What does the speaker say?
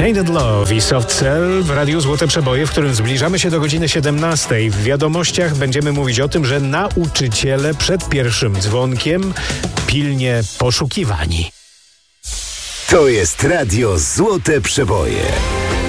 Tainted Love i Soft Cell w Radiu Złote Przeboje, w którym zbliżamy się do godziny 17. W wiadomościach będziemy mówić o tym, że nauczyciele przed pierwszym dzwonkiem pilnie poszukiwani. To jest Radio Złote Przeboje.